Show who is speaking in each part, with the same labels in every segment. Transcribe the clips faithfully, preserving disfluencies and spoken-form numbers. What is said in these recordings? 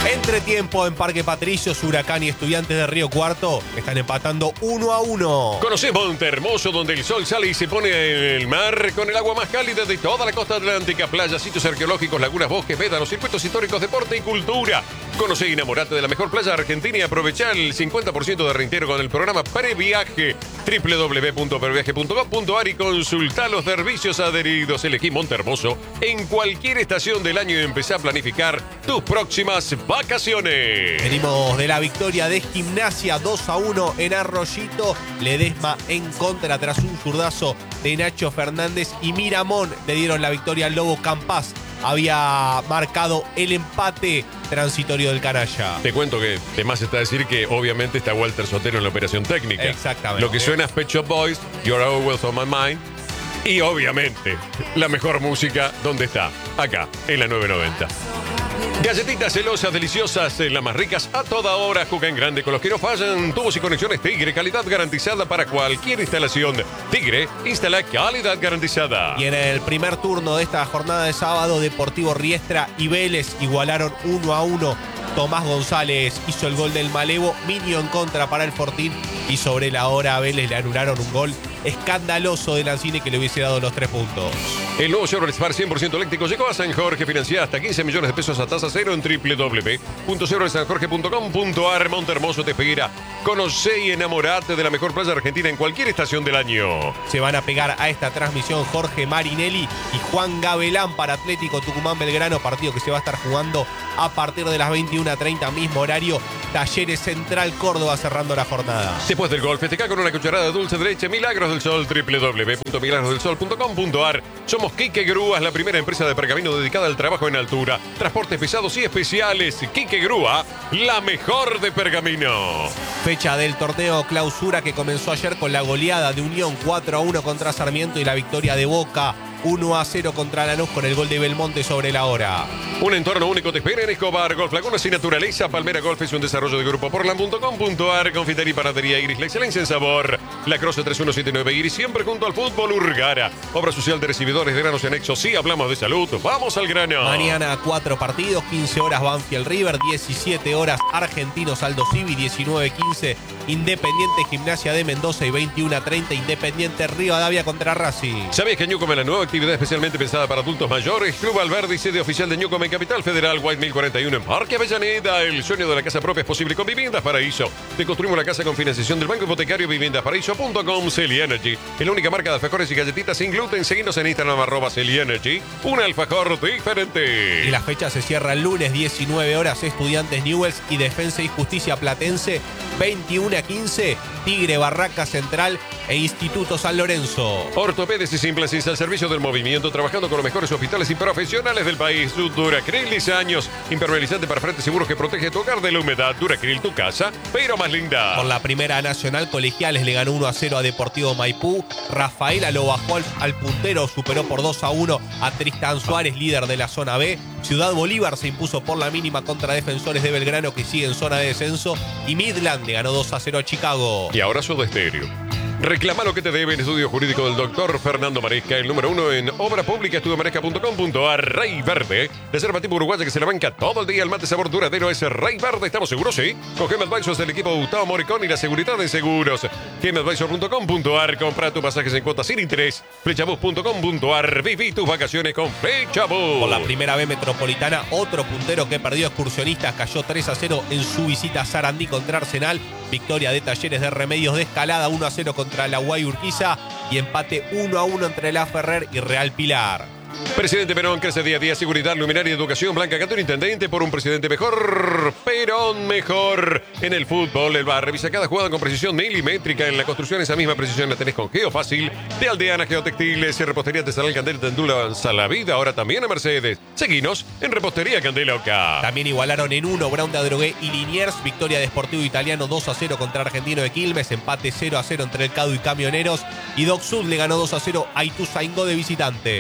Speaker 1: Entretiempo en Parque Patricios, Huracán y Estudiantes de Río Cuarto están empatando uno a uno.
Speaker 2: Conocés Montermoso, donde el sol sale y se pone en el mar con el agua más cálida de toda la costa atlántica, playas, sitios arqueológicos, lagunas, bosques, médanos, circuitos históricos, deporte y cultura. Conocé y enamorate de la mejor playa argentina y aprovechá el cincuenta por ciento de reintegro con el programa Previaje. doble u doble u doble u punto previaje punto com punto ar y consultá los servicios adheridos. Elegí Montermoso en cualquier estación del año y empezá a planificar tus próximas vacaciones.
Speaker 1: Venimos de la victoria de Gimnasia dos a uno en Arroyito. Ledesma en contra tras un zurdazo de Nacho Fernández y Miramón le dieron la victoria al Lobo. Campás había marcado el empate transitorio del canalla.
Speaker 2: Te cuento que de más está decir que obviamente está Walter Sotero en la operación técnica.
Speaker 1: Exactamente.
Speaker 2: Lo que suena es Pet Shop Boys, You're Always on My Mind. Y obviamente la mejor música, ¿dónde está? Acá, en la nueve noventa. Galletitas celosas, deliciosas, las más ricas a toda hora. Juega en grande con los que no fallan. Tubos y conexiones Tigre, calidad garantizada para cualquier instalación. Tigre, instala calidad garantizada.
Speaker 1: Y en el primer turno de esta jornada de sábado, Deportivo Riestra y Vélez igualaron uno a uno. Tomás González hizo el gol del Malevo, Minio en contra para el Fortín y sobre la hora a Vélez le anularon un gol escandaloso de Lanzini que le hubiese dado los tres puntos.
Speaker 2: El nuevo Chevrolet Spar cien por ciento eléctrico llegó a San Jorge, financiada hasta quince millones de pesos a tasa cero en doble u doble u doble u punto chevrolet san jorge punto com punto ar. Montermoso te espera. Conocé y enamorate de la mejor playa argentina en cualquier estación del año.
Speaker 1: Se van a pegar a esta transmisión Jorge Marinelli y Juan Gabelán para Atlético Tucumán Belgrano, partido que se va a estar jugando a partir de las veintiuna treinta, mismo horario. Talleres Central Córdoba cerrando la jornada.
Speaker 2: Después del gol, festeja con una cucharada de dulce de leche Milagros del Sol, doble u doble u doble u punto milagros del sol punto com punto ar. Somos Quique Grúas, la primera empresa de pergamino dedicada al trabajo en altura, transportes pesados y especiales. Quique Grúa, la mejor de pergamino.
Speaker 1: Fecha del torneo clausura que comenzó ayer con la goleada de Unión cuatro a uno contra Sarmiento y la victoria de Boca uno a cero contra Lanús con el gol de Belmonte sobre la hora.
Speaker 2: Un entorno único te espera en Escobar. Golf Lagunas y Naturaleza. Palmera Golf es un desarrollo de grupo portland punto com punto ar. Confitería y panadería Iris, la excelencia en sabor. La Croce tres uno siete nueve Iris, siempre junto al fútbol. Urgara. Obra social de recibidores de granos y anexos. Sí, hablamos de salud. Vamos al grano.
Speaker 1: Mañana cuatro partidos, quince horas Banfield River, diecisiete horas Argentinos Aldo Civi, diecinueve quince Independiente Gimnasia de Mendoza y veintiuna treinta Independiente Rivadavia contra Racing.
Speaker 2: ¿Sabías que Newcom es la nueva actividad especialmente pensada para adultos mayores? Club Alberdi y sede oficial de Newcom en Capital Federal, White mil cuarenta y uno en Parque Avellaneda. El sueño de la casa propia es posible con Viviendas Paraíso. Te construimos la casa con financiación del Banco Hipotecario. Viviendas Paraíso punto com. Celi Energy es la única marca de alfajores y galletitas sin gluten. Seguinos en Instagram arroba Celi Energy. Un alfajor diferente.
Speaker 1: Y la fecha se cierra el lunes, diecinueve horas Estudiantes Newells y Defensa y Justicia Platense, veintiuna quince Tigre Barraca Central e Instituto San Lorenzo.
Speaker 2: Ortopedes y implantes al servicio del movimiento, trabajando con los mejores hospitales y profesionales del país. Duracril diez años, impermeabilizante para frentes seguros que protege tu hogar de la humedad. Duracril, tu casa, pero más linda.
Speaker 1: Por la primera nacional, Colegiales le ganó uno a cero a Deportivo Maipú. Rafaela lo bajó al, al puntero, superó por dos a uno a Tristán Suárez, líder de la zona B. Ciudad Bolívar se impuso por la mínima contra Defensores de Belgrano, que sigue en zona de descenso. Y Midland le ganó dos a cero a Chicago.
Speaker 2: Y ahora Soda Estéreo. Reclama lo que te debe en Estudio Jurídico del doctor Fernando Maresca, el número uno en obra pública, estudio maresca punto com punto ar. Rey Verde, reserva tipo uruguaya que se la banca todo el día. El mate sabor duradero es Rey Verde, ¿estamos seguros? Sí. Con Gem Advisors del equipo Gustavo Moricón y la seguridad en seguros. gem advisor punto com punto ar. Compra tus pasajes en cuotas sin interés. Flechabus punto com punto ar. Viví tus vacaciones con Flechabus.
Speaker 1: Por la primera B metropolitana, otro puntero que perdió Excursionistas cayó tres a cero en su visita a Sarandí contra Arsenal. Victoria de Talleres de Remedios de Escalada, uno a cero contra la Guay Urquiza y empate uno a uno entre La Ferrer y Real Pilar.
Speaker 2: Presidente Perón crece día a día. Seguridad, luminaria y educación. Blanca Catón, intendente por un presidente mejor. Perón mejor. En el fútbol, el bar revisa cada jugada con precisión milimétrica. En la construcción, esa misma precisión la tenés con Geofácil. De Aldeana Geotextiles y Repostería Artesanal Candela Tendula Salavida. Ahora también a Mercedes. Seguinos en Repostería Candela Oca.
Speaker 1: También igualaron en uno Brown de Adrogué y Liniers. Victoria de Sportivo Italiano dos a cero contra Argentino de Quilmes. Empate cero a cero entre el Cadu y Camioneros. Y Doc Sud le ganó dos a cero a Ituzaingó de visitante.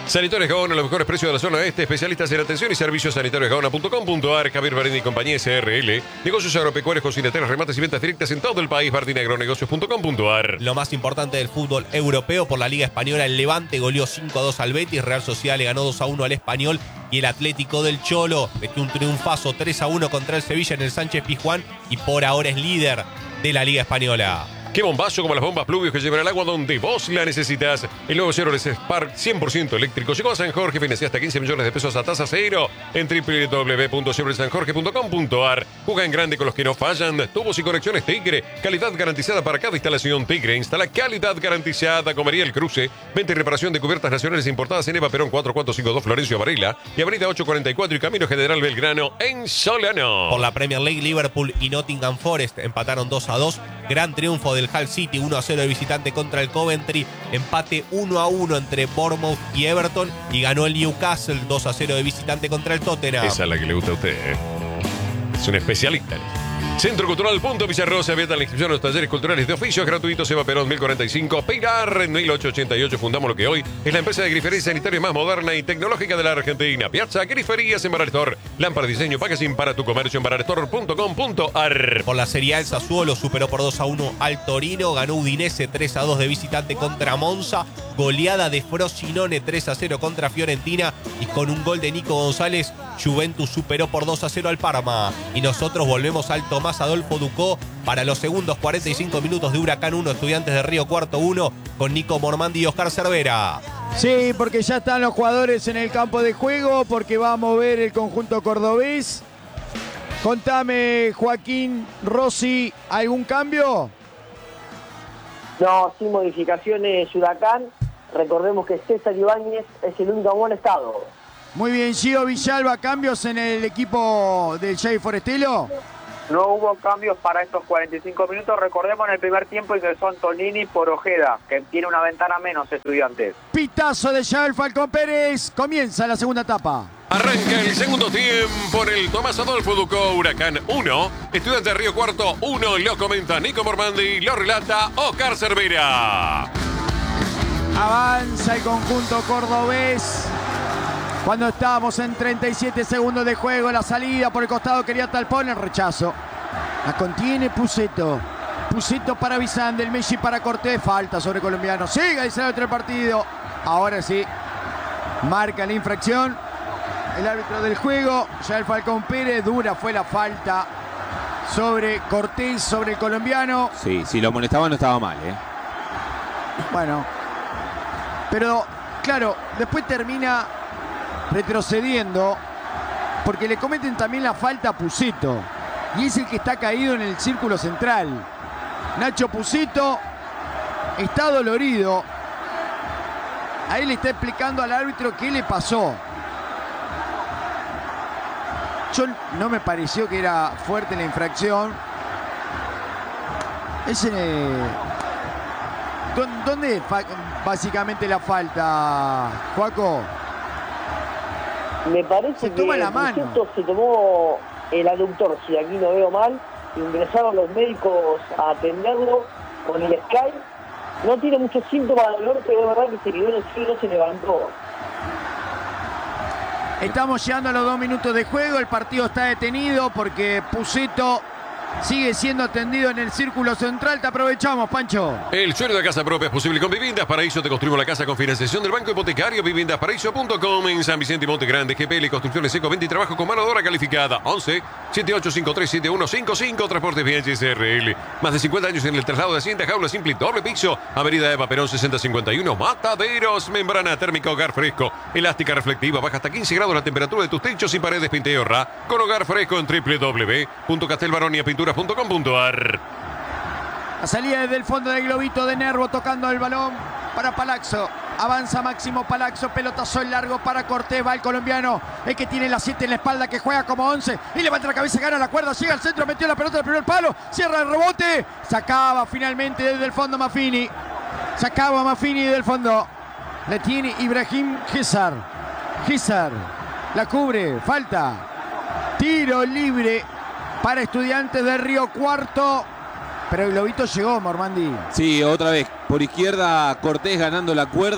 Speaker 2: Sanitarios Gaona, los mejores precios de la zona este, especialistas en atención y servicios sanitarios gaona punto com punto a r. Javier Barini y compañía S R L. Negocios agropecuarios, cocineteras, remates y ventas directas en todo el país. Bardinagronegocios punto com punto a r.
Speaker 1: Lo más importante del fútbol europeo por la Liga Española, el Levante goleó cinco a dos al Betis, Real Sociedad le ganó dos a uno al Español y el Atlético del Cholo metió un triunfazo tres a uno contra el Sevilla en el Sánchez Pizjuán y por ahora es líder de la Liga Española.
Speaker 2: Qué bombazo como las bombas Pluvios que llevan el agua donde vos la necesitas. El nuevo Chevrolet Spark cien por ciento eléctrico llegó a San Jorge, financia hasta quince millones de pesos a tasa cero en w w w punto chevrolet san jorge punto com punto a r. Juega en grande con los que no fallan. Tubos y conexiones Tigre. Calidad garantizada para cada instalación Tigre. Instala calidad garantizada. Comería el Cruce. Venta y reparación de cubiertas nacionales importadas en Eva Perón cuatro cuatro cinco dos Florencio Varela y Avenida ocho cuarenta y cuatro y Camino General Belgrano en Solano.
Speaker 1: Por la Premier League, Liverpool y Nottingham Forest empataron dos a dos. Gran triunfo del Hull City, uno a cero de visitante contra el Coventry. Empate uno a uno entre Bournemouth y Everton. Y ganó el Newcastle dos a cero de visitante contra el Tottenham.
Speaker 2: Esa es la que le gusta a usted, ¿eh? Es un especialista. Centro Cultural Punto Villarrosa, abierta la inscripción a los talleres culturales de oficios gratuitos. Eva Perón mil cuarenta y cinco, Pilar en mil ochocientos ochenta y ocho. Fundamos lo que hoy es la empresa de grifería sanitaria más moderna y tecnológica de la Argentina. Piazza Griferías en Baralestor. Lámpara, diseño, packaging para tu comercio en baralestor punto com punto a r.
Speaker 1: Por la Serie A, el Sassuolo superó por dos a uno al Torino. Ganó Udinese tres a dos de visitante contra Monza. Goleada de Frosinone tres a cero contra Fiorentina. Y con un gol de Nico González, Juventus superó por dos a cero al Parma. Y nosotros volvemos al Tomás Adolfo Ducó para los segundos cuarenta y cinco minutos de Huracán uno, Estudiantes de Río Cuarto uno, con Nico Mormandi y Oscar Cervera.
Speaker 3: Sí, porque ya están los jugadores en el campo de juego, porque va a mover el conjunto cordobés. Contame, Joaquín Rossi, ¿algún cambio?
Speaker 4: No, sin modificaciones, Huracán. Recordemos que César Ibáñez es el único en buen estado.
Speaker 3: Muy bien, Gio Villalba, ¿cambios en el equipo del Jay Forestelo?
Speaker 5: No hubo cambios para estos cuarenta y cinco minutos. Recordemos en el primer tiempo ingresó Antonini por Ojeda, que tiene una ventana menos, Estudiantes.
Speaker 3: Pitazo de Yael Falcón Pérez. Comienza la segunda etapa.
Speaker 2: Arranca el segundo tiempo en el Tomás Adolfo Ducó. Huracán uno, Estudiantes de Río Cuarto uno. Lo comenta Nico Mormandi, lo relata Oscar Cervera.
Speaker 3: Avanza el conjunto cordobés. Cuando estábamos en treinta y siete segundos de juego, la salida por el costado quería Talpón, el rechazo. La contiene Puceto. Puceto para Bizán, del Messi para Cortés. Falta sobre colombiano. Sigue, dice el otro partido. Ahora sí. Marca la infracción. El árbitro del juego, ya el Falcón Pérez. Dura fue la falta sobre Cortés, sobre el colombiano.
Speaker 6: Sí, si lo molestaba no estaba mal, ¿eh?
Speaker 3: Bueno. Pero, claro, después termina retrocediendo porque le cometen también la falta a Puceto y es el que está caído en el círculo central. Nacho Puceto está dolorido. Ahí le está explicando al árbitro qué le pasó. Yo no me pareció que era fuerte la infracción. Ese, ¿dónde es básicamente la falta, Joaco?
Speaker 4: Me parece
Speaker 3: se
Speaker 4: que
Speaker 3: toma la mano.
Speaker 4: Se tomó el aductor, si aquí no veo mal. Ingresaron los médicos a atenderlo con el Sky. No tiene muchos síntomas de dolor, pero es verdad que se quedó en el suelo, no se levantó.
Speaker 3: Estamos llegando a los dos minutos de juego. El partido está detenido porque Puceto sigue siendo atendido en el círculo central. Te aprovechamos, Pancho.
Speaker 2: El sueño de casa propia es posible con Viviendas Paraíso. Te construimos la casa con financiación del Banco Hipotecario. Viviendas Paraíso punto com en San Vicente y Monte Grande. G P L, construcciones Eco veinte y trabajo con mano de obra calificada. once, setenta y ocho cincuenta y tres, setenta y uno cincuenta y cinco. Transportes V H S R L. Más de cincuenta años en el traslado de Hacienda. Jaula simple, doble piso. Avenida Eva Perón sesenta cincuenta y uno. Mataderos. Membrana térmica, hogar fresco. Elástica reflectiva. Baja hasta quince grados la temperatura de tus techos y paredes. Pinteo R A. Con hogar fresco en w w w punto castelbaronia pinturas punto com punto a r.
Speaker 3: La salida desde el fondo del globito de Nervo, tocando el balón para Palazzo. Avanza Máximo Palazzo, pelotazo en largo para Cortés, va el colombiano, el que tiene la siete en la espalda, que juega como once y levanta la cabeza, gana la cuerda, llega al centro, metió la pelota del primer palo, cierra el rebote, sacaba finalmente desde el fondo Maffini, sacaba Maffini del fondo, le tiene Ibrahim Gizar, Gizar, la cubre, falta, tiro libre para Estudiantes de Río Cuarto. Pero el globito llegó, Mormandi.
Speaker 6: Sí, otra vez. Por izquierda, Cortés ganando la cuerda.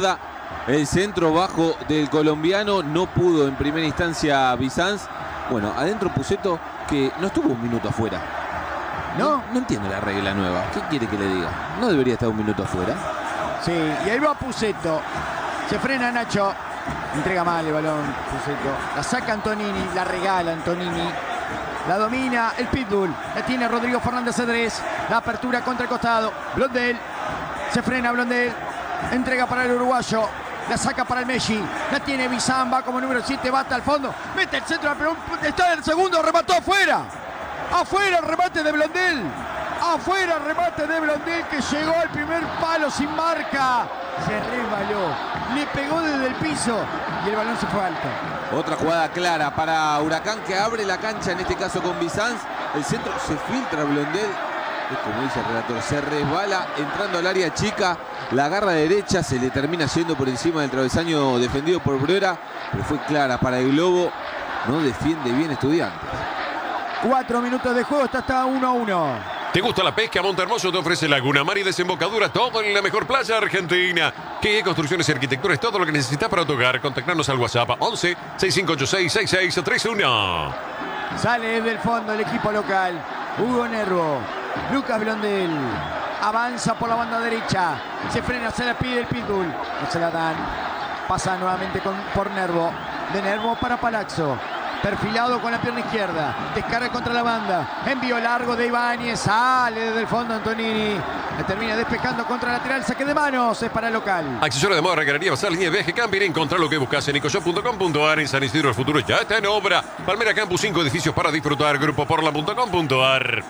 Speaker 6: El centro bajo del colombiano, no pudo en primera instancia Bizanz. Bueno, adentro Pusetto, que no estuvo un minuto afuera.
Speaker 3: ¿No?
Speaker 6: No entiendo la regla nueva. ¿Qué quiere que le diga? ¿No debería estar un minuto afuera?
Speaker 3: Sí, y ahí va Pusetto. Se frena Nacho. Entrega mal el balón Pusetto. La saca Antonini, la regala Antonini. La domina el Pitbull. La tiene Rodrigo Fernández Cedrés. La apertura contra el costado. Blondel. Se frena Blondel. Entrega para el uruguayo. La saca para el Messi. La tiene Bizanz. Va como número siete. Va hasta el fondo. Mete el centro. Pero está en el segundo. Remató afuera. Afuera el remate de Blondel. Afuera el remate de Blondel, que llegó al primer palo sin marca. Se resbaló. Le pegó desde el piso. Y el balón se fue alto.
Speaker 6: Otra jugada clara para Huracán, que abre la cancha, en este caso con Bizanz. El centro se filtra Blondel. Es como dice el relator, se resbala entrando al área chica. La agarra derecha, se le termina yendo por encima del travesaño defendido por Brera. Pero fue clara para el Globo. No defiende bien Estudiantes.
Speaker 3: Cuatro minutos de juego, está hasta uno a uno.
Speaker 2: ¿Te gusta la pesca? Montehermoso te ofrece Laguna Mar y Desembocadura, todo en la mejor playa argentina. ¿Qué construcciones y arquitectura es todo lo que necesitas para tu hogar? Contactarnos al WhatsApp once, sesenta y cinco ochenta y seis, sesenta y seis treinta y uno.
Speaker 3: Sale desde el fondo el equipo local. Hugo Nervo. Lucas Blondel. Avanza por la banda derecha. Se frena, se la pide el Pitbull. No se la dan. Pasa nuevamente con, por Nervo. De Nervo para Palazzo. Perfilado con la pierna izquierda. Descarga contra la banda. Envío largo de Ibáñez. Sale desde el fondo Antonini. Le termina despejando contra lateral. Saque de manos. Es para el local.
Speaker 2: Accesorio de moda, regarería, basar, línea de viaje, camping. Encontrar lo que buscas en ecoshop punto com punto a r. En San Isidro, el futuro ya está en obra. Palmera Campus, cinco edificios para disfrutar. Grupo porla punto com punto a r.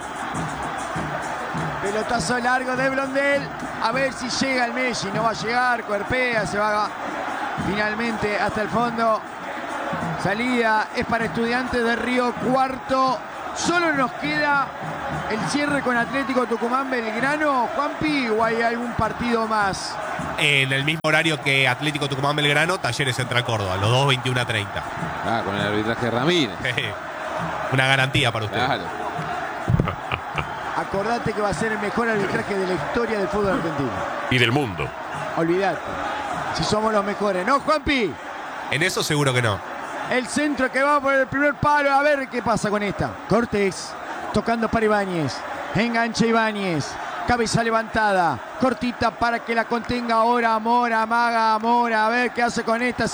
Speaker 3: Pelotazo largo de Blondel. A ver si llega el Messi. No va a llegar. Cuerpea. Se va finalmente hasta el fondo. Salida es para Estudiantes de Río Cuarto. Solo nos queda el cierre con Atlético Tucumán Belgrano, Juanpi, o hay algún partido más.
Speaker 1: En el mismo horario que Atlético Tucumán Belgrano, Talleres Central Córdoba, los dos veintiuno a treinta.
Speaker 6: Ah, con el arbitraje de Ramírez.
Speaker 1: Una garantía para ustedes.
Speaker 6: Claro.
Speaker 3: Acordate que va a ser el mejor arbitraje de la historia del fútbol argentino.
Speaker 2: Y del mundo.
Speaker 3: Olvídate. Si somos los mejores, ¿no, Juanpi?
Speaker 1: En eso seguro que no.
Speaker 3: El centro que va por el primer palo. A ver qué pasa con esta. Cortés tocando para Ibáñez. Engancha Ibáñez. Cabeza levantada. Cortita para que la contenga ahora Mora. Maga Mora. A ver qué hace con esta.